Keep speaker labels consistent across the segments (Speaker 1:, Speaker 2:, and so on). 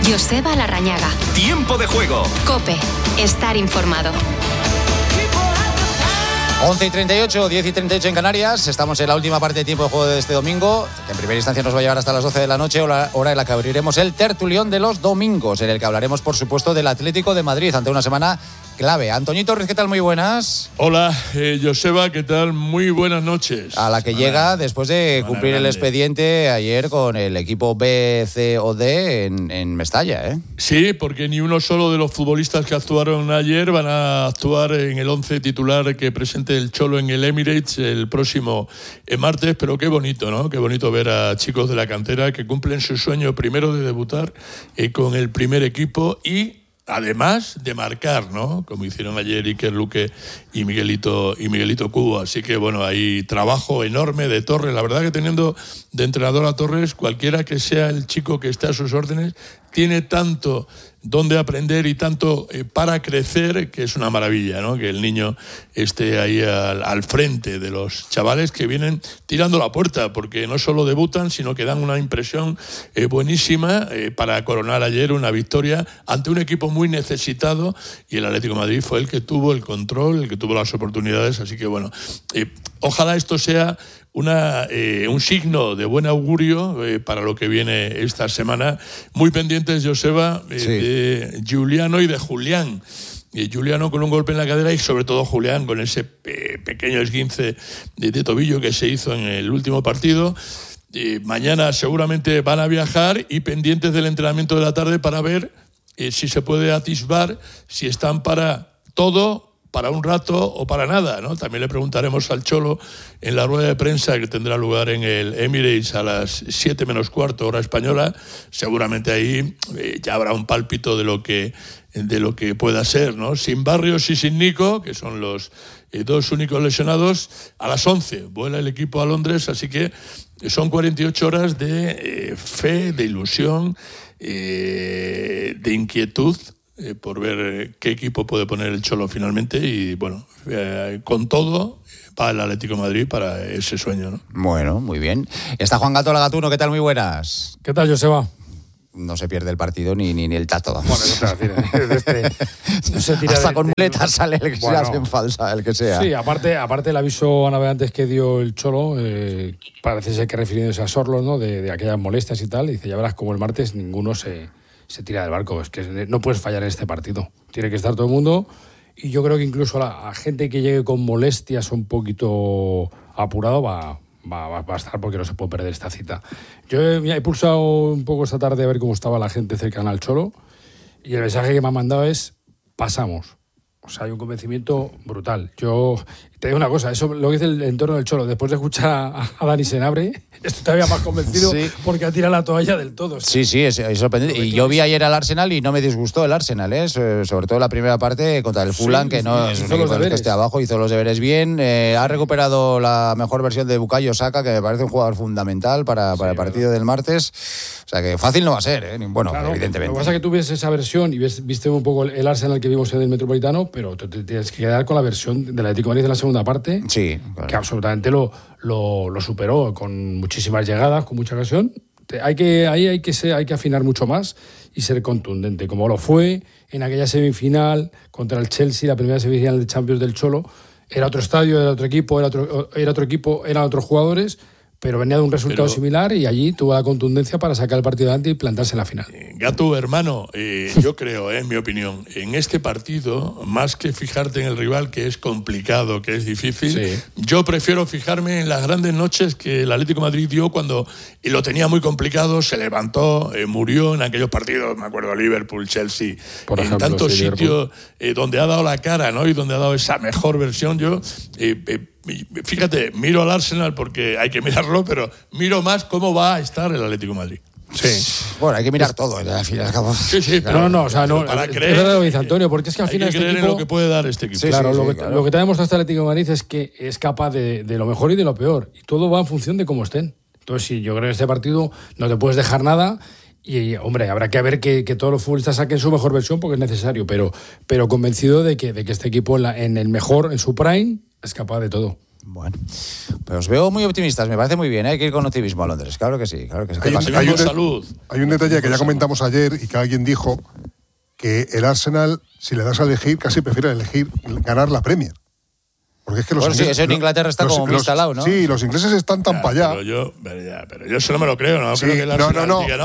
Speaker 1: Joseba Larrañaga.
Speaker 2: Tiempo de juego.
Speaker 1: COPE. Estar informado.
Speaker 3: 11:38, 10:38 en Canarias. Estamos en la última parte de tiempo de juego de este domingo, que en primera instancia nos va a llevar hasta las 12 de la noche, hora en la que abriremos el tertulión de los domingos, en el que hablaremos, por supuesto, del Atlético de Madrid ante una semana clave. Antoñito Torres, ¿qué tal? Muy buenas.
Speaker 4: Hola, Joseba, ¿qué tal? Muy buenas noches.
Speaker 3: A la que llega después de cumplir el expediente ayer con el equipo B, C o D en Mestalla, ¿eh?
Speaker 4: Sí, porque ni uno solo de los futbolistas que actuaron ayer van a actuar en el 11 titular que presente el Cholo en el Emirates el próximo martes, pero qué bonito, ¿no? Qué bonito ver a chicos de la cantera que cumplen su sueño primero de debutar con el primer equipo y además de marcar, ¿no? Como hicieron ayer Iker Luque y Miguelito Cubo. Así que, bueno, hay trabajo enorme de Torres. La verdad que teniendo de entrenador a Torres, cualquiera que sea el chico que esté a sus órdenes, tiene tanto donde aprender y tanto para crecer, que es una maravilla, ¿no? Que el niño esté ahí al frente de los chavales que vienen tirando la puerta, porque no solo debutan, sino que dan una impresión buenísima para coronar ayer una victoria ante un equipo muy necesitado, y el Atlético de Madrid fue el que tuvo el control, el que tuvo las oportunidades. Así que, bueno, ojalá esto sea un signo de buen augurio para lo que viene esta semana. Muy pendientes, Joseba, de Giuliano y de Julián. Giuliano con un golpe en la cadera y sobre todo Julián con ese pequeño esguince de tobillo que se hizo en el último partido. Mañana seguramente van a viajar y pendientes del entrenamiento de la tarde para ver si se puede atisbar si están para todo, para un rato o para nada, ¿no? También le preguntaremos al Cholo en la rueda de prensa que tendrá lugar en el Emirates a las 7 menos cuarto hora española. Seguramente ahí ya habrá un pálpito de lo que pueda ser, ¿no? Sin Barrios y sin Nico, que son los dos únicos lesionados, a las 11 vuela el equipo a Londres, así que son 48 horas de fe, de ilusión, de inquietud, por ver qué equipo puede poner el Cholo finalmente. Y bueno, con todo va el Atlético de Madrid para ese sueño, ¿no?
Speaker 3: Bueno, muy bien. Está Juan Gato Lagatuno, ¿qué tal? Muy buenas.
Speaker 5: ¿Qué tal, Joseba?
Speaker 3: No se pierde el partido ni el tato.
Speaker 5: Bueno, no se tira
Speaker 3: hasta con muletas sale el que sea en falsa, el que sea.
Speaker 5: Sí, aparte el aviso a navegantes que dio el Cholo, parece ser que refiriéndose a Sorlos, ¿no? De aquellas molestias y tal, dice, ya verás como el martes ninguno se tira del barco. Es que no puedes fallar en este partido. Tiene que estar todo el mundo, y yo creo que incluso a gente que llegue con molestias un poquito apurado va a estar, porque no se puede perder esta cita. Yo he pulsado un poco esta tarde a ver cómo estaba la gente cercana al Cholo, y el mensaje que me han mandado es: pasamos. O sea, hay un convencimiento brutal. Yo te digo una cosa, eso lo que dice el entorno del Cholo, después de escuchar a Dani Senabre, estoy todavía más convencido, sí, porque ha tirado la toalla del todo.
Speaker 3: Sí, es sorprendente. Y yo vi ayer al Arsenal y no me disgustó el Arsenal, sobre todo la primera parte contra el Fulham, que no es un equipo que esté abajo, hizo los deberes bien. Ha recuperado la mejor versión de Bukayo Saka, que me parece un jugador fundamental para el partido del martes. O sea que fácil no va a ser, Bueno, claro, evidentemente.
Speaker 5: Lo que pasa es que tú ves esa versión y viste un poco el Arsenal que vimos en el Metropolitano, pero te tienes que quedar con la versión del Atlético de Madrid de la segunda parte,
Speaker 3: sí, claro,
Speaker 5: que absolutamente lo superó, con muchísimas llegadas, con mucha ocasión. Hay que afinar mucho más y ser contundente, como lo fue en aquella semifinal contra el Chelsea, la primera semifinal de Champions del Cholo. Era otro estadio, era otro equipo, eran otros jugadores, pero venía de un resultado similar, y allí tuvo la contundencia para sacar el partido adelante y plantarse en la final.
Speaker 4: Gato, hermano, yo creo, en mi opinión, en este partido, más que fijarte en el rival, que es complicado, que es difícil, sí, yo prefiero fijarme en las grandes noches que el Atlético de Madrid dio cuando lo tenía muy complicado, se levantó, murió en aquellos partidos, me acuerdo, Liverpool, Chelsea, por ejemplo, en tantos sitios donde ha dado la cara, ¿no? Y donde ha dado esa mejor versión. Yo fíjate, miro al Arsenal porque hay que mirarlo, pero miro más cómo va a estar el Atlético de Madrid.
Speaker 3: Sí. Bueno, hay que mirar todo, al fin y al cabo.
Speaker 4: Sí, pero
Speaker 5: no, o sea, no,
Speaker 4: para creer,
Speaker 5: es verdad lo que dice Antonio, porque es que al final
Speaker 4: este equipo, en lo que puede dar este equipo.
Speaker 5: Sí, claro, lo que te ha demostrado este Atlético de Madrid es que es capaz de lo mejor y de lo peor, y todo va en función de cómo estén. Entonces, sí, yo creo que en este partido no te puedes dejar nada. Y, hombre, habrá que ver que todos los futbolistas saquen su mejor versión, porque es necesario, pero convencido de que este equipo en su prime es capaz de todo.
Speaker 3: Bueno, pero os veo muy optimistas, me parece muy bien, hay que ir con optimismo a Londres, claro que sí.
Speaker 4: Hay
Speaker 2: un detalle que ya comentamos ayer y que alguien dijo que el Arsenal, si le das a elegir, casi prefiere elegir ganar la Premier. Porque es que los ingleses,
Speaker 3: eso en Inglaterra está como muy instalado, ¿no?
Speaker 2: Sí, los ingleses están tan para allá.
Speaker 4: Pero yo eso no me lo creo, ¿no?
Speaker 2: Sí,
Speaker 4: creo que el Arsenal diga,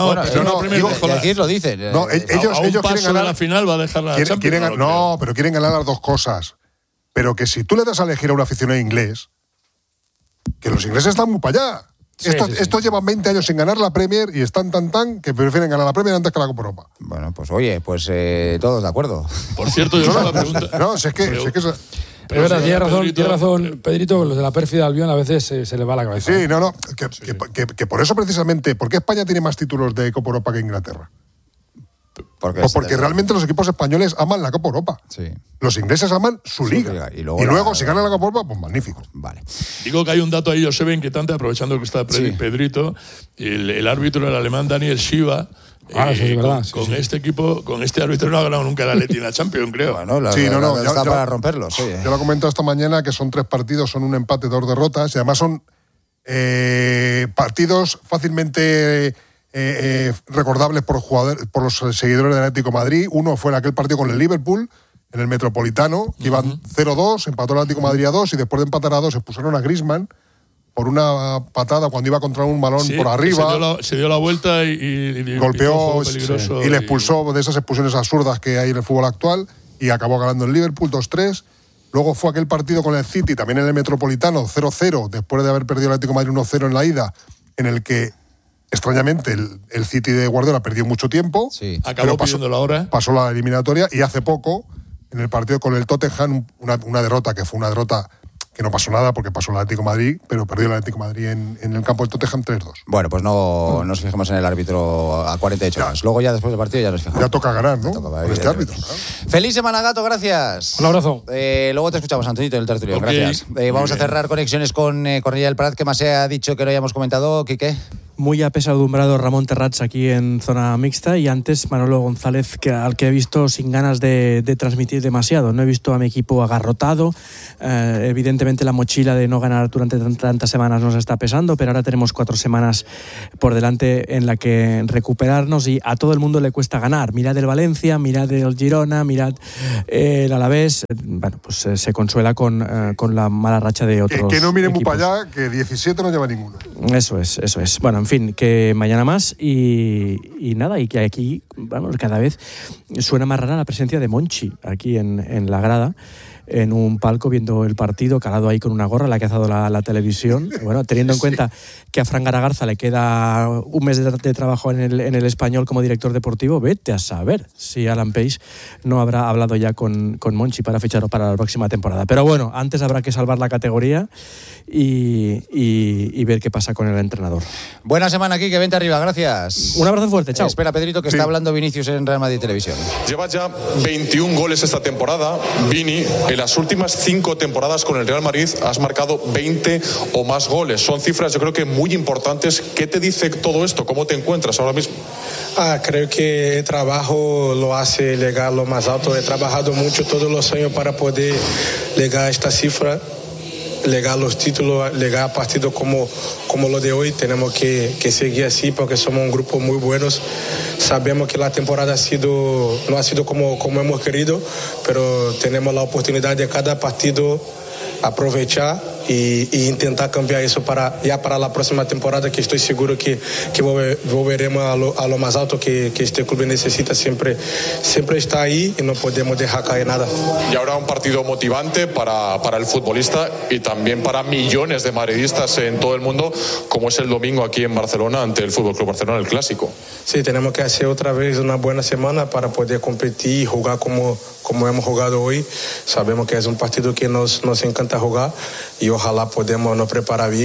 Speaker 3: lo dicen.
Speaker 2: Ellos quieren ganar
Speaker 4: la final, va a dejar la Champions.
Speaker 2: Pero quieren ganar las dos cosas. Pero que si tú le das a elegir a un aficionado inglés, que los ingleses están muy para allá. Estos llevan 20 años sin ganar la Premier y están tan que prefieren ganar la Premier antes que la Copa Europa.
Speaker 3: Bueno, pues oye, todos de acuerdo.
Speaker 4: Por cierto, yo la pregunta.
Speaker 2: No, es que
Speaker 5: es verdad, tiene razón, Pedrito, los de la pérfida Albión a veces se le va la cabeza.
Speaker 2: Sí, que por eso precisamente, ¿por qué España tiene más títulos de Copa Europa que Inglaterra? Porque realmente los equipos españoles aman la Copa Europa.
Speaker 3: Sí.
Speaker 2: Los ingleses aman su liga. Y luego si ganan la Copa Europa, pues magnífico.
Speaker 3: Vale.
Speaker 4: Digo que hay un dato ahí, Josebe, inquietante, aprovechando que está Pedrito, el árbitro, el alemán Daniel Schiva, con este equipo, con este árbitro no ha ganado nunca la Latina Champions, creo.
Speaker 3: Bueno, está para romperlos.
Speaker 2: Yo lo he comentado esta mañana que son 3 partidos, son un empate, 2 derrotas, y además son partidos fácilmente recordables por los seguidores del Atlético de Madrid. Uno fue en aquel partido con el Liverpool, en el Metropolitano, que iban 0-2, empató el Atlético de Madrid a 2, y después de empatar a 2 expulsaron a Griezmann por una patada cuando iba contra un balón por arriba.
Speaker 4: Se dio la vuelta y
Speaker 2: golpeó y le expulsó de esas expulsiones absurdas que hay en el fútbol actual, y acabó ganando el Liverpool 2-3. Luego fue aquel partido con el City, también en el Metropolitano, 0-0, después de haber perdido el Atlético de Madrid 1-0 en la ida, en el que extrañamente el City de Guardiola perdió mucho tiempo.
Speaker 4: Sí. Acabó pidiendo la hora.
Speaker 2: Pasó la eliminatoria, y hace poco, en el partido con el Tottenham, una derrota que fue una derrota que no pasó nada porque pasó el Atlético de Madrid, pero perdió el Atlético de Madrid en el campo del Tottenham 3-2.
Speaker 3: Bueno, pues no nos fijemos en el árbitro a 48 horas. Luego ya después del partido ya nos fijamos.
Speaker 2: Ya toca ganar, ¿no? Este árbitro.
Speaker 3: Feliz semana, Gato, gracias.
Speaker 5: Un abrazo.
Speaker 3: Luego te escuchamos, Antonito, del tertulión.
Speaker 4: Okay.
Speaker 3: Gracias. Vamos a cerrar conexiones con Cornellà del Prat. ¿Qué más se ha dicho que no hayamos comentado, Quique?
Speaker 6: Muy apesadumbrado Ramón Terrats aquí en zona mixta, y antes Manolo González, al que he visto sin ganas de transmitir demasiado. No he visto a mi equipo agarrotado. Evidentemente la mochila de no ganar durante tantas semanas nos está pesando, pero ahora tenemos 4 semanas por delante en la que recuperarnos, y a todo el mundo le cuesta ganar. Mirad el Valencia, mirad el Girona, mirad el Alavés. Bueno, pues se consuela con la mala racha de otros
Speaker 2: que no miren muy
Speaker 6: equipos.
Speaker 2: para allá, que 17 no lleva ninguno.
Speaker 6: Eso es. Bueno, en fin, que mañana más y nada, y que aquí, vamos, cada vez suena más rara la presencia de Monchi aquí en la grada, en un palco viendo el partido, calado ahí con una gorra, la que ha dado la televisión. Bueno, teniendo en cuenta que a Fran Garagarza le queda un mes de trabajo en el Español como director deportivo, vete a saber si Alan Page no habrá hablado ya con Monchi para ficharlo para la próxima temporada. Pero bueno, antes habrá que salvar la categoría y ver qué pasa con el entrenador.
Speaker 3: Buena semana aquí, que vente arriba, gracias.
Speaker 6: Un abrazo fuerte, chao.
Speaker 3: Espera, Pedrito, que está hablando Vinicius en Real Madrid Televisión.
Speaker 7: Lleva ya 21 goles esta temporada, Vini. En las últimas 5 temporadas con el Real Madrid has marcado 20 o más goles. Son cifras, yo creo que muy importantes. ¿Qué te dice todo esto? ¿Cómo te encuentras ahora mismo?
Speaker 8: Creo que el trabajo lo hace llegar a lo más alto. He trabajado mucho todos los años para poder llegar a esta cifra, llegar a los títulos, llegar a partidos como lo de hoy. Tenemos que seguir así porque somos un grupo muy buenos. Sabemos que la temporada no ha sido como hemos querido, pero tenemos la oportunidad de cada partido aprovechar y intentar cambiar eso para la próxima temporada, que estoy seguro que volveremos a lo más alto que este club necesita. Siempre está ahí y no podemos dejar caer nada.
Speaker 7: Y ahora un partido motivante para el futbolista y también para millones de madridistas en todo el mundo, como es el domingo aquí en Barcelona ante el FC Barcelona, el Clásico.
Speaker 8: Sí, tenemos que hacer otra vez una buena semana para poder competir y jugar como hemos jugado hoy. Sabemos que es un partido que nos encanta jugar y ojalá podamos nos preparar bien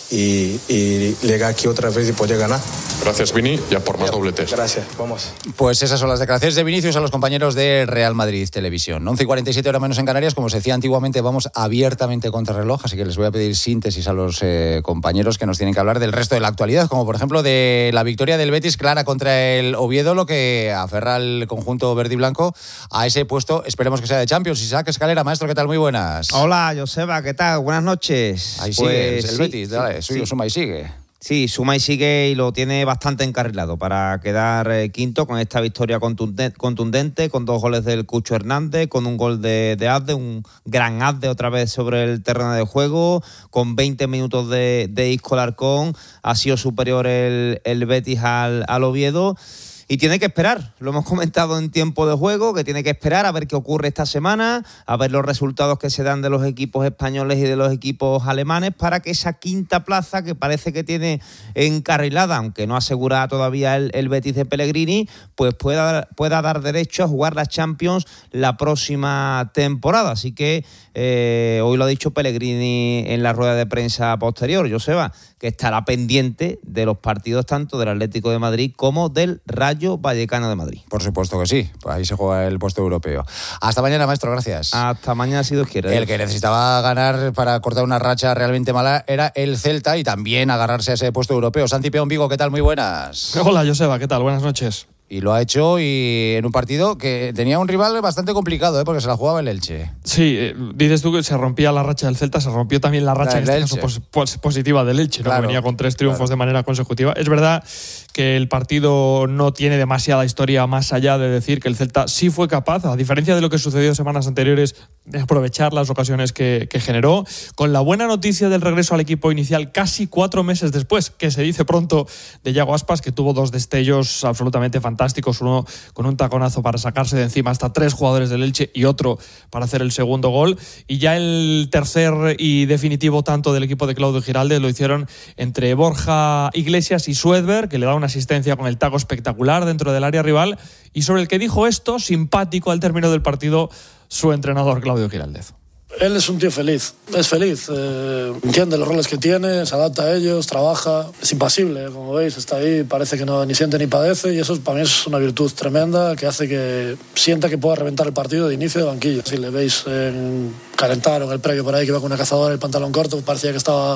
Speaker 8: y llegar aquí otra vez y poder ganar.
Speaker 7: Gracias, Vini, ya por más dobletes.
Speaker 8: Gracias, vamos.
Speaker 3: Pues esas son las declaraciones de Vinicius a los compañeros de Real Madrid Televisión. 11:47 horas menos en Canarias. Como se decía antiguamente, vamos abiertamente contra reloj, así que les voy a pedir síntesis a los compañeros que nos tienen que hablar del resto de la actualidad, como por ejemplo de la victoria del Betis clara contra el Oviedo, lo que aferra al conjunto verde y blanco a ese puesto, esperemos que sea de Champions. Isaac Escalera, maestro, ¿qué tal? Muy buenas.
Speaker 9: Hola, Joseba, ¿qué tal? Buenas noches.
Speaker 3: Ahí sigue el Betis, dale, suma y sigue.
Speaker 9: Sí, suma y sigue y lo tiene bastante encarrilado para quedar quinto con esta victoria contundente, con 2 goles del Cucho Hernández, con un gol de Azde, un gran Azde otra vez sobre el terreno de juego, con 20 minutos de Isco Alarcón. Ha sido superior el Betis al Oviedo. Y tiene que esperar, lo hemos comentado en tiempo de juego, que tiene que esperar a ver qué ocurre esta semana, a ver los resultados que se dan de los equipos españoles y de los equipos alemanes, para que esa quinta plaza que parece que tiene encarrilada, aunque no asegura todavía el Betis de Pellegrini, pues pueda dar derecho a jugar la Champions la próxima temporada. Así que hoy lo ha dicho Pellegrini en la rueda de prensa posterior, Joseba, que estará pendiente de los partidos tanto del Atlético de Madrid como del Rayo Vallecano de Madrid.
Speaker 3: Por supuesto que sí, ahí se juega el puesto europeo. Hasta mañana, maestro, gracias.
Speaker 9: Hasta mañana, si Dios quiere.
Speaker 3: El que necesitaba ganar para cortar una racha realmente mala era el Celta y también agarrarse a ese puesto europeo. Santi Peón Vigo, ¿qué tal? Muy buenas.
Speaker 10: Hola, Joseba, ¿qué tal? Buenas noches.
Speaker 3: Y lo ha hecho y en un partido que tenía un rival bastante complicado, porque se la jugaba el Elche.
Speaker 10: Sí, dices tú que se rompía la racha del Celta, se rompió también la racha en este caso positiva del Elche, ¿no? Venía con 3 triunfos de manera consecutiva. Es verdad que el partido no tiene demasiada historia más allá de decir que el Celta sí fue capaz, a diferencia de lo que sucedió semanas anteriores, de aprovechar las ocasiones que generó, con la buena noticia del regreso al equipo inicial casi 4 meses después, que se dice pronto, de Yago Aspas, que tuvo 2 destellos absolutamente fantásticos, uno con un taconazo para sacarse de encima hasta 3 jugadores del Elche y otro para hacer el segundo gol, y ya el tercer y definitivo tanto del equipo de Claudio Giraldes lo hicieron entre Borja Iglesias y Suedberg, que le da una asistencia con el taco espectacular dentro del área rival, y sobre el que dijo esto, simpático al término del partido, su entrenador Claudio Giraldez.
Speaker 11: Él es un tío feliz, es feliz, entiende los roles que tiene, se adapta a ellos, trabaja, es impasible, como veis, está ahí, parece que no ni siente ni padece, y eso para mí es una virtud tremenda que hace que sienta que pueda reventar el partido de inicio de banquillo. Si le veis calentar en el previo por ahí, que iba con una cazadora, el pantalón corto, parecía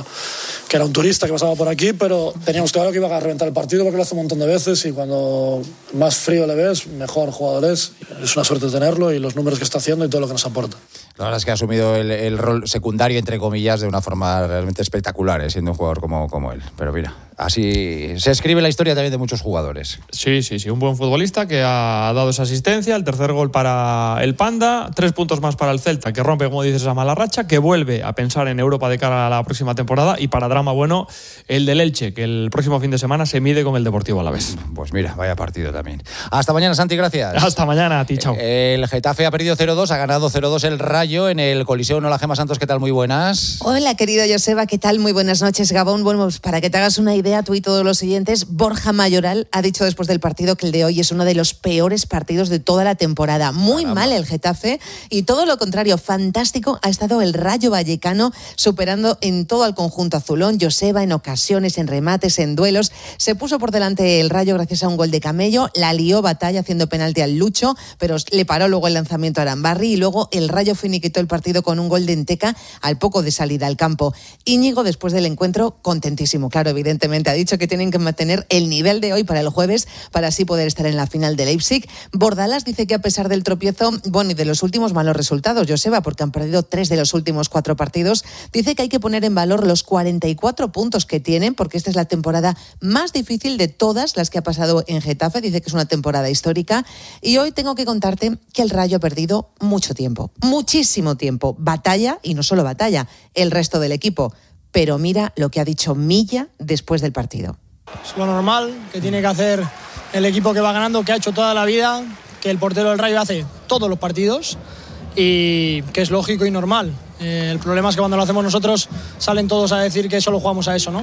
Speaker 11: que era un turista que pasaba por aquí, pero teníamos claro que iba a reventar el partido porque lo hace un montón de veces, y cuando más frío le ves, mejor jugador es una suerte tenerlo, y los números que está haciendo y todo lo que nos aporta.
Speaker 3: La verdad es que ha asumido el rol secundario, entre comillas, de una forma realmente espectacular, siendo un jugador como él. Pero mira, así se escribe la historia también de muchos jugadores.
Speaker 10: Sí, un buen futbolista que ha dado esa asistencia, el tercer gol para el Panda, 3 puntos más para el Celta, que rompe, como dices, esa mala racha, que vuelve a pensar en Europa de cara a la próxima temporada, y para drama bueno, el del Elche, que el próximo fin de semana se mide con el Deportivo Alavés.
Speaker 3: Pues mira, vaya partido también. Hasta mañana, Santi, gracias.
Speaker 10: Hasta mañana, a ti, chao.
Speaker 3: El Getafe ha perdido 0-2, ha ganado 0-2 el Rayo en el Coliseo. Hola, Gemma Santos, ¿qué tal? Muy buenas.
Speaker 12: Hola, querido Joseba, ¿qué tal? Muy buenas noches, Gabón. Bueno, pues para que te hagas una idea, tú y todos los siguientes, Borja Mayoral ha dicho después del partido que el de hoy es uno de los peores partidos de toda la temporada. Muy mal el Getafe, y todo lo contrario, fantástico ha estado el Rayo Vallecano, superando en todo al conjunto azulón. Joseba, en ocasiones, en remates, en duelos, se puso por delante el Rayo gracias a un gol de Camello, la lió Batalla haciendo penalti al Lucho, pero le paró luego el lanzamiento a Arambarri, y luego el Rayo finiquitó el partido con un gol de Enteca al poco de salida al campo. Íñigo, después del encuentro, contentísimo, claro, evidentemente, ha dicho que tienen que mantener el nivel de hoy para el jueves, para así poder estar en la final de Leipzig. Bordalás dice que a pesar del tropiezo, y de los últimos malos resultados, Joseba, porque han perdido 3 de los últimos 4 partidos, dice que hay que poner en valor los 44 puntos que tienen, porque esta es la temporada más difícil de todas las que ha pasado en Getafe. Dice que es una temporada histórica, y hoy tengo que contarte que el Rayo ha perdido mucho tiempo, muchísimo tiempo. Batalla, y no solo Batalla, el resto del equipo. Pero mira lo que ha dicho Milla después del partido.
Speaker 13: Es lo normal que tiene que hacer el equipo que va ganando, que ha hecho toda la vida, que el portero del Rayo hace todos los partidos, y que es lógico y normal. El problema es que cuando lo hacemos nosotros salen todos a decir que solo jugamos a eso, ¿no?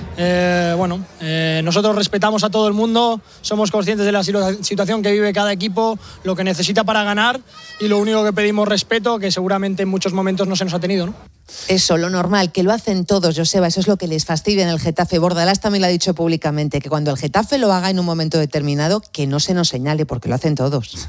Speaker 13: Nosotros respetamos a todo el mundo, somos conscientes de la situación que vive cada equipo, lo que necesita para ganar, y lo único que pedimos respeto, que seguramente en muchos momentos no se nos ha tenido, ¿no?
Speaker 12: Eso, lo normal, que lo hacen todos, Joseba, eso es lo que les fastidia en el Getafe. Bordalás también lo ha dicho públicamente, que cuando el Getafe lo haga en un momento determinado, que no se nos señale, porque lo hacen todos.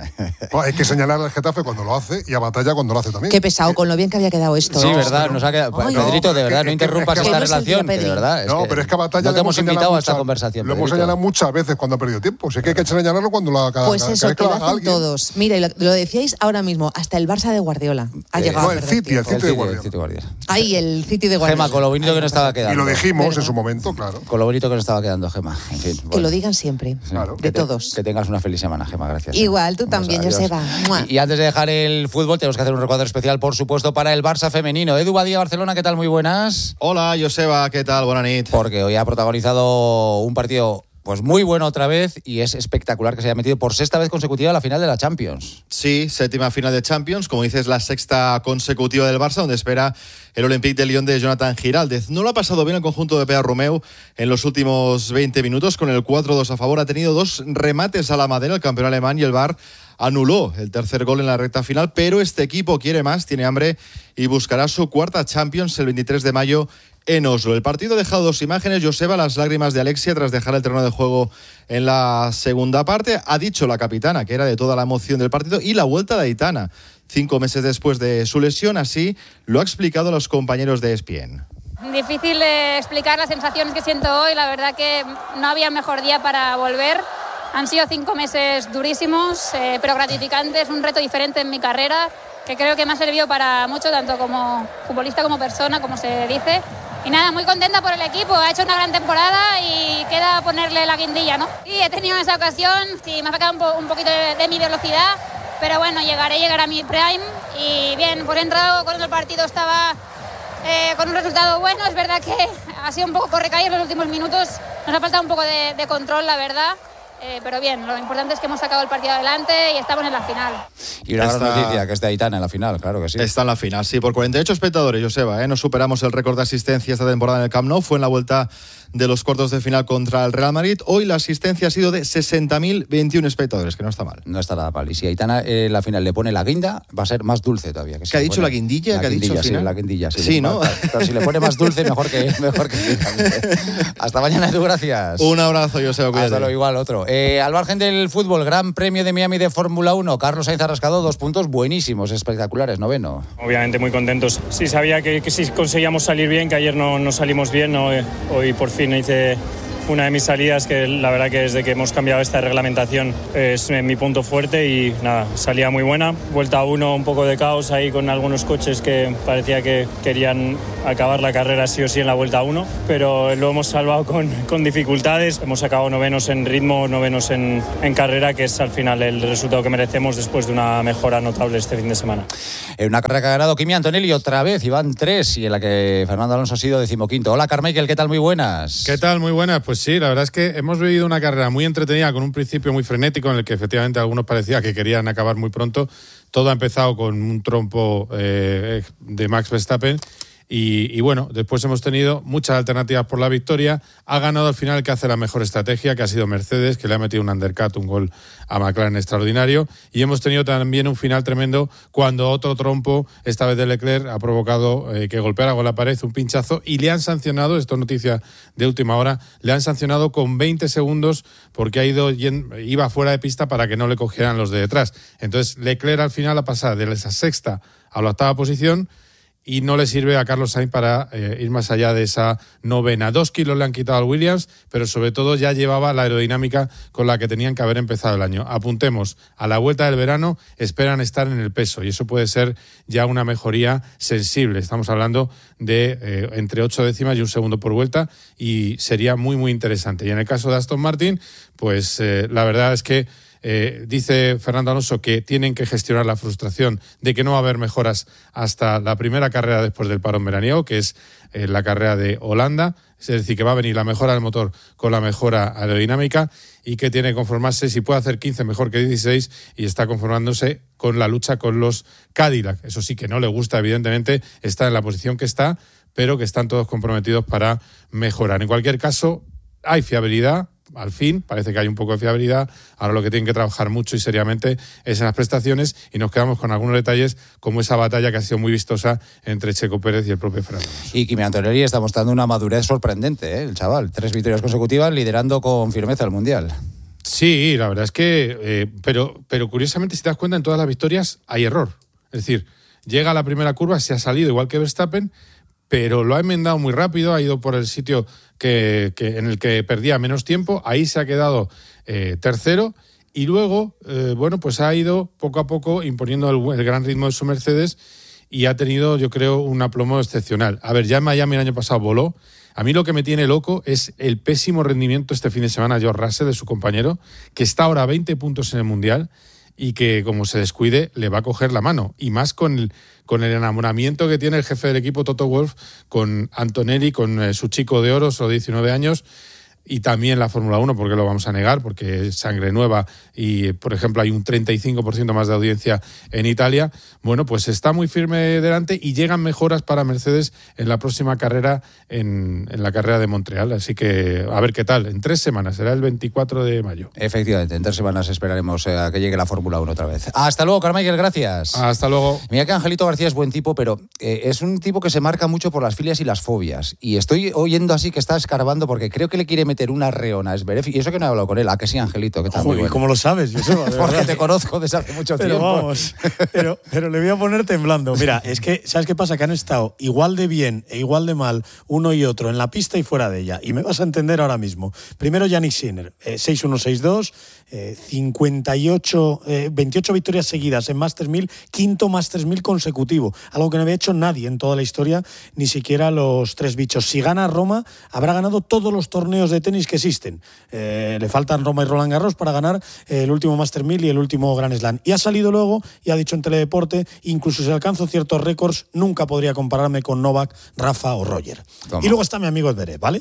Speaker 2: Hay que señalar al Getafe cuando lo hace y a Batalla cuando lo hace también.
Speaker 12: Qué pesado, con lo bien que había quedado esto.
Speaker 3: Sí, verdad, nos ha quedado. Ay, Pedrito, de verdad, no interrumpas esta relación, que de verdad.
Speaker 2: No, pero es que a Batalla
Speaker 3: no te hemos invitado a esta conversación.
Speaker 2: Lo hemos señalado muchas veces cuando ha perdido tiempo. Si es que hay que señalarlo cuando lo haga.
Speaker 12: Pues eso, que lo hacen todos. Mira, lo decíais ahora mismo, hasta el Barça de Guardiola ha llegado.
Speaker 2: No, el City de Guardiola.
Speaker 12: Ay, el City de Guardiola.
Speaker 3: Gema, con lo bonito que nos estaba quedando.
Speaker 2: Y lo dijimos en su momento, claro.
Speaker 3: Con lo bonito que nos estaba quedando, Gema. En fin,
Speaker 12: que lo digan siempre, claro. De todos.
Speaker 3: Que tengas una feliz semana, Gema, gracias.
Speaker 12: Igual, tú también, Joseba.
Speaker 3: Y antes de dejar el fútbol, tenemos que hacer un recuadro especial, por supuesto, para el Barça femenino. Edu Badía, Barcelona, ¿qué tal? Muy buenas.
Speaker 14: Hola, Joseba, ¿qué tal? Buenas noches.
Speaker 3: Porque hoy ha protagonizado un partido pues muy bueno otra vez, y es espectacular que se haya metido por sexta vez consecutiva a la final de la Champions.
Speaker 14: Sí, séptima final de Champions, como dices, la sexta consecutiva del Barça, donde espera el Olympique de Lyon de Jonathan Giraldez. No lo ha pasado bien el conjunto de Pere Romeu en los últimos 20 minutos, con el 4-2 a favor. Ha tenido 2 remates a la madera el campeón alemán, y el VAR anuló el tercer gol en la recta final, pero este equipo quiere más, tiene hambre y buscará su cuarta Champions el 23 de mayo en Oslo. El partido ha dejado 2 imágenes, Joseba, las lágrimas de Alexia tras dejar el terreno de juego en la segunda parte. Ha dicho la capitana que era de toda la emoción del partido, y la vuelta de Aitana 5 meses después de su lesión. Así lo ha explicado a los compañeros de ESPN.
Speaker 15: Difícil explicar las sensaciones que siento hoy. La verdad que no había mejor día para volver. Han sido 5 meses durísimos, pero gratificantes, un reto diferente en mi carrera, que creo que me ha servido para mucho, tanto como futbolista como persona, como se dice. Y nada, muy contenta por el equipo, ha hecho una gran temporada y queda ponerle la guindilla, ¿no? Y he tenido esa ocasión, sí, me ha sacado un poquito de mi velocidad, pero bueno, llegaré a mi prime. Y bien, por entrado, cuando el partido estaba con un resultado bueno, es verdad que ha sido un poco correcaído en los últimos minutos, nos ha faltado un poco de control, la verdad. Pero bien, lo importante es que hemos sacado el partido adelante y estamos en la final.
Speaker 3: Y una gran noticia, que es de Aitana en la final, claro que sí.
Speaker 14: Está en la final, sí, por 48 espectadores, Joseba, no superamos el récord de asistencia esta temporada en el Camp Nou. Fue en la vuelta de los cuartos de final contra el Real Madrid. Hoy la asistencia ha sido de 60.021 espectadores, que no está mal.
Speaker 3: No está nada mal. Y si Aitana en la final le pone la guinda, va a ser más dulce todavía.
Speaker 14: ¿Qué ha dicho la guindilla? ¿Qué ha dicho al final?
Speaker 3: Sí, la guindilla, sí.
Speaker 14: Sí, ¿no?
Speaker 3: Pero si le pone más dulce, mejor que Hasta mañana, Edu, gracias.
Speaker 14: Un abrazo, Joseba, cuídate.
Speaker 3: Hasta luego, igual, otro. Al margen del fútbol, Gran Premio de Miami de Fórmula 1. Carlos Sainz ha rascado 2 puntos buenísimos, espectaculares, 9º.
Speaker 16: Obviamente muy contentos. Sí, sabía que si conseguíamos salir bien, que ayer no salimos bien, ¿no? Hoy por fin hice una de mis salidas, que la verdad que desde que hemos cambiado esta reglamentación es mi punto fuerte, y nada, salida muy buena. Vuelta 1, un poco de caos ahí con algunos coches que parecía que querían acabar la carrera sí o sí en la vuelta 1, pero lo hemos salvado con dificultades. Hemos acabado 9º en ritmo, 9º en carrera, que es al final el resultado que merecemos después de una mejora notable este fin de semana.
Speaker 3: En una carrera que ha ganado Kimi Antonelli otra vez, y van 3, y en la que Fernando Alonso ha sido 15º. Hola, Carmichael, ¿qué tal? Muy buenas.
Speaker 17: ¿Qué tal? Muy buenas. Pues sí, la verdad es que hemos vivido una carrera muy entretenida, con un principio muy frenético en el que efectivamente algunos parecía que querían acabar muy pronto. Todo ha empezado con un trompo de Max Verstappen. Y bueno, después hemos tenido muchas alternativas por la victoria. Ha ganado al final el que hace la mejor estrategia, que ha sido Mercedes, que le ha metido un undercut, un gol a McLaren extraordinario. Y hemos tenido también un final tremendo cuando otro trompo, esta vez de Leclerc, ha provocado que golpeara con la pared, un pinchazo, y le han sancionado, esto es noticia de última hora, le han sancionado con 20 segundos porque iba fuera de pista para que no le cogieran los de detrás. Entonces Leclerc al final ha pasado de esa sexta a la 8ª posición, y no le sirve a Carlos Sainz para ir más allá de esa 9ª. 2 kilos le han quitado al Williams, pero sobre todo ya llevaba la aerodinámica con la que tenían que haber empezado el año. Apuntemos, a la vuelta del verano esperan estar en el peso, y eso puede ser ya una mejoría sensible. Estamos hablando de entre 8 décimas y 1 segundo por vuelta, y sería muy, muy interesante. Y en el caso de Aston Martin, pues la verdad es que dice Fernando Alonso que tienen que gestionar la frustración de que no va a haber mejoras hasta la primera carrera después del parón veraniego, que es la carrera de Holanda. Es decir, que va a venir la mejora del motor con la mejora aerodinámica, y que tiene que conformarse, si puede hacer 15 mejor que 16, y está conformándose con la lucha con los Cadillac. Eso sí que no le gusta, evidentemente, está en la posición que está, pero que están todos comprometidos para mejorar. En cualquier caso, hay fiabilidad, al fin, parece que hay un poco de fiabilidad. Ahora lo que tienen que trabajar mucho y seriamente es en las prestaciones, y nos quedamos con algunos detalles como esa batalla que ha sido muy vistosa entre Checo Pérez y el propio Fernando.
Speaker 3: Y Kimi Antonelli está mostrando una madurez sorprendente, el chaval. 3 victorias consecutivas, liderando con firmeza el Mundial.
Speaker 17: Sí, la verdad es que... pero curiosamente, si te das cuenta, en todas las victorias hay error. Es decir, llega a la primera curva, se ha salido igual que Verstappen, pero lo ha enmendado muy rápido, ha ido por el sitio en el que perdía menos tiempo, ahí se ha quedado tercero, y luego, pues ha ido poco a poco imponiendo el gran ritmo de su Mercedes, y ha tenido, yo creo, un aplomo excepcional. A ver, ya en Miami el año pasado voló. A mí lo que me tiene loco es el pésimo rendimiento este fin de semana George Russell, de su compañero, que está ahora a 20 puntos en el Mundial y que, como se descuide, le va a coger la mano. Y más con el enamoramiento que tiene el jefe del equipo, Toto Wolff, con Antonelli, con su chico de oro, solo 19 años, y también la Fórmula 1, porque lo vamos a negar, porque es sangre nueva y, por ejemplo, hay un 35% más de audiencia en Italia. Bueno, pues está muy firme delante y llegan mejoras para Mercedes en la próxima carrera, en la carrera de Montreal. Así que a ver qué tal. En 3 semanas, será el 24 de mayo.
Speaker 3: Efectivamente, en 3 semanas esperaremos a que llegue la Fórmula 1 otra vez. Hasta luego, Carmichael, gracias.
Speaker 17: Hasta luego.
Speaker 3: Mira que Angelito García es buen tipo, pero es un tipo que se marca mucho por las filias y las fobias. Y estoy oyendo así que está escarbando porque creo que le quiere meter una reona a Zverev, y eso que no he hablado con él. ¿A que sí, Angelito? ¿Qué tal?
Speaker 18: Joder, bueno. ¿Cómo lo sabes?
Speaker 3: Porque te conozco desde hace mucho tiempo.
Speaker 18: Vamos, pero le voy a poner temblando. Mira, es que, ¿sabes qué pasa? Que han estado igual de bien e igual de mal uno y otro en la pista y fuera de ella. Y me vas a entender ahora mismo. Primero, Yannick Sinner, 6-1, 6-2, 28 victorias seguidas en Masters 1000, quinto Masters 1000 consecutivo. Algo que no había hecho nadie en toda la historia, ni siquiera los 3 bichos. Si gana Roma, habrá ganado todos los torneos de tenis que existen. Le faltan Roma y Roland Garros para ganar el último Masters 1000 y el último Grand Slam. Y ha salido luego y ha dicho en Teledeporte, incluso si alcanzo ciertos récords, nunca podría compararme con Novak, Rafa o Roger. ¿Cómo? Y luego está mi amigo Zverev, ¿vale?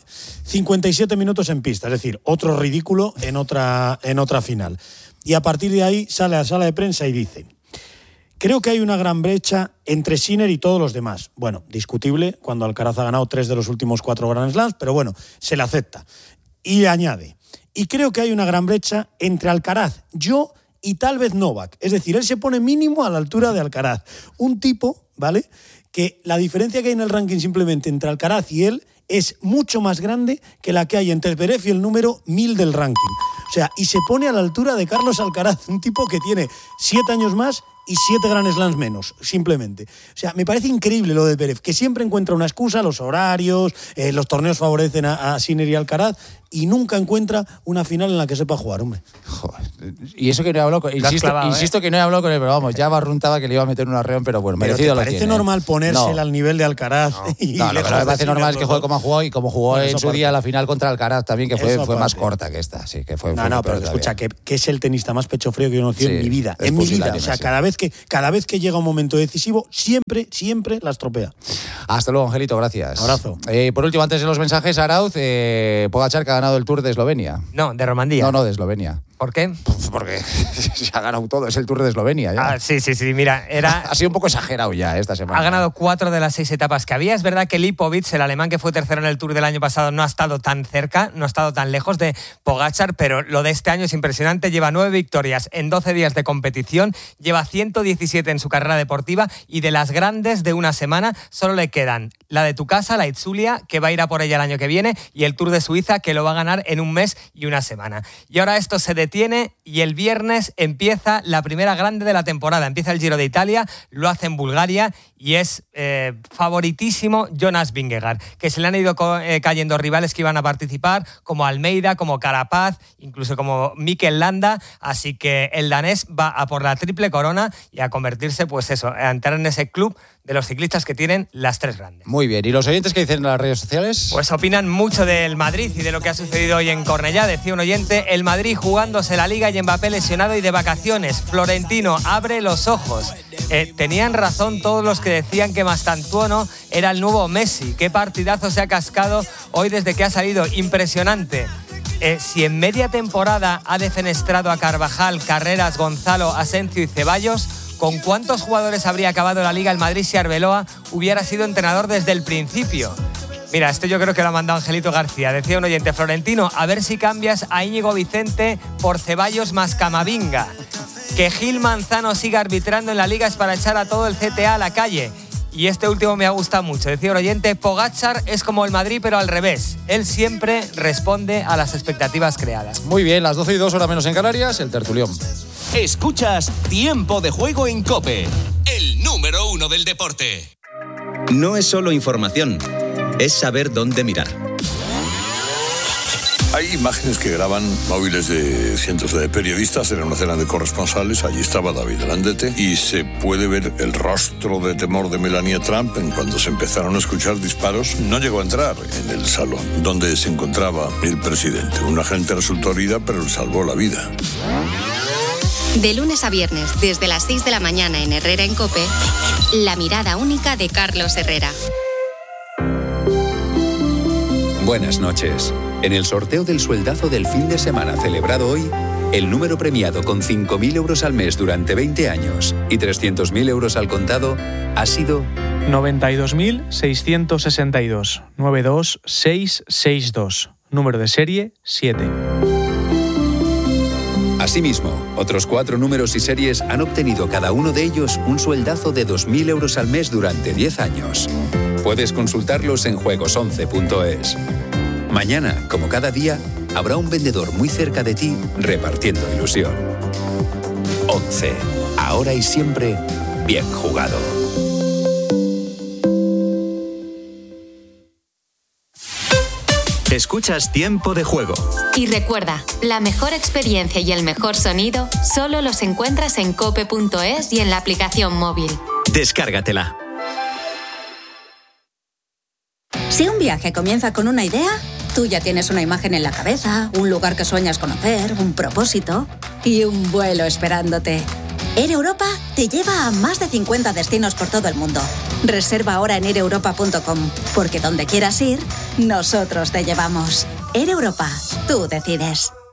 Speaker 18: 57 minutos en pista, es decir, otro ridículo en otra final. Y a partir de ahí sale a la sala de prensa y dice: creo que hay una gran brecha entre Sinner y todos los demás. Bueno, discutible cuando Alcaraz ha ganado 3 de los últimos 4 Grand Slams, pero bueno, se le acepta. Y añade: y creo que hay una gran brecha entre Alcaraz, yo y tal vez Novak. Es decir, él se pone mínimo a la altura de Alcaraz. Un tipo, ¿vale?, que la diferencia que hay en el ranking simplemente entre Alcaraz y él es mucho más grande que la que hay entre Zverev y el número 1000 del ranking. O sea, y se pone a la altura de Carlos Alcaraz, un tipo que tiene 7 años más y 7 Grand Slams menos, simplemente. O sea, me parece increíble lo de Zverev, que siempre encuentra una excusa, los horarios, los torneos favorecen a Sinner y Alcaraz, y nunca encuentra una final en la que sepa jugar, hombre.
Speaker 3: Joder. Y eso que no he hablado con él, insisto que no he hablado con él, pero vamos, ya barruntaba que le iba a meter un arreón, pero bueno, merecido lo tiene.
Speaker 18: ¿Te parece normal ponérsela al nivel de Alcaraz?
Speaker 3: No, lo que no me parece normal es que juegue como ha jugado, y como jugó en su día la final contra Alcaraz también, que fue más corta que esta. Sí, que fue
Speaker 18: pero escucha, que es el tenista más pecho frío que yo he conocido en mi vida. En mi vida. O sea, cada vez que llega un momento decisivo, siempre la estropea.
Speaker 3: Hasta luego, Angelito, gracias.
Speaker 18: Abrazo.
Speaker 3: Por último, antes de los mensajes, Arauz, Pogačar, que ha ganado el Tour de Eslovenia.
Speaker 19: No, de Romandía.
Speaker 3: No, de Eslovenia.
Speaker 19: ¿Por qué?
Speaker 3: Porque se ha ganado todo, es el Tour de Eslovenia. Ya.
Speaker 19: Sí, mira,
Speaker 3: ha sido un poco exagerado ya esta semana.
Speaker 19: Ha ganado 4 de las 6 etapas que había. Es verdad que Lipovic, el alemán que fue tercero en el Tour del año pasado, no ha estado tan cerca, no ha estado tan lejos de Pogačar, pero lo de este año es impresionante. Lleva 9 victorias en 12 días de competición, lleva 117 en su carrera deportiva, y de las grandes de una semana solo le quedan la de tu casa, la Itzulia, que va a ir a por ella el año que viene, y el Tour de Suiza, que lo va a ganar en un mes y una semana. Y ahora esto se detiene, y el viernes empieza la primera grande de la temporada. Empieza el Giro de Italia, lo hace en Bulgaria, y es favoritísimo Jonas Vingegaard, que se le han ido cayendo rivales que iban a participar, como Almeida, como Carapaz, incluso como Mikel Landa. Así que el danés va a por la triple corona y a convertirse, pues eso, a entrar en ese club de los ciclistas que tienen las 3 grandes.
Speaker 3: Muy bien. ¿Y los oyentes qué dicen en las redes sociales?
Speaker 19: Pues opinan mucho del Madrid y de lo que ha sucedido hoy en Cornellá. Decía un oyente: el Madrid jugándose la Liga y Mbappé lesionado y de vacaciones. Florentino abre los ojos. Tenían razón todos los que decían que Mastantuono era el nuevo Messi. Qué partidazo se ha cascado hoy desde que ha salido. Impresionante. Si en media temporada ha defenestrado a Carvajal, Carreras, Gonzalo, Asensio y Ceballos, ¿con cuántos jugadores habría acabado la Liga el Madrid si Arbeloa hubiera sido entrenador desde el principio? Mira, esto yo creo que lo ha mandado Angelito García. Decía un oyente, Florentino, a ver si cambias a Íñigo Vicente por Ceballos más Camavinga. Que Gil Manzano siga arbitrando en la Liga es para echar a todo el CTA a la calle. Y este último me ha gustado mucho. Decía un oyente, Pogačar es como el Madrid pero al revés. Él siempre responde a las expectativas creadas.
Speaker 3: Muy bien, las 12:02, hora menos en Canarias, el tertulión.
Speaker 20: Escuchas Tiempo de Juego en COPE, el número 1 del deporte.
Speaker 21: No es solo información, es saber dónde mirar.
Speaker 22: Hay imágenes que graban móviles de cientos de periodistas en una cena de corresponsales. Allí estaba David Landete y se puede ver el rostro de temor de Melania Trump en cuando se empezaron a escuchar disparos. No llegó a entrar en el salón donde se encontraba el presidente. Un agente resultó herida, pero le salvó la vida.
Speaker 1: De lunes a viernes, desde las 6 de la mañana en Herrera en COPE, la mirada única de Carlos Herrera.
Speaker 23: Buenas noches. En el sorteo del sueldazo del fin de semana celebrado hoy, el número premiado con 5.000 euros al mes durante 20 años y 300.000 euros al contado ha sido
Speaker 24: 92.662. 92662. Número de serie 7.
Speaker 23: Asimismo, otros 4 números y series han obtenido cada uno de ellos un sueldazo de 2.000 euros al mes durante 10 años. Puedes consultarlos en juegos11.es. Mañana, como cada día, habrá un vendedor muy cerca de ti repartiendo ilusión. 11. Ahora y siempre, bien jugado.
Speaker 20: Escuchas Tiempo de Juego.
Speaker 1: Y recuerda, la mejor experiencia y el mejor sonido solo los encuentras en cope.es y en la aplicación móvil.
Speaker 20: Descárgatela.
Speaker 25: Si un viaje comienza con una idea, tú ya tienes una imagen en la cabeza, un lugar que sueñas conocer, un propósito y un vuelo esperándote. Air Europa te lleva a más de 50 destinos por todo el mundo. Reserva ahora en aireuropa.com, porque donde quieras ir, nosotros te llevamos. Air Europa, tú decides.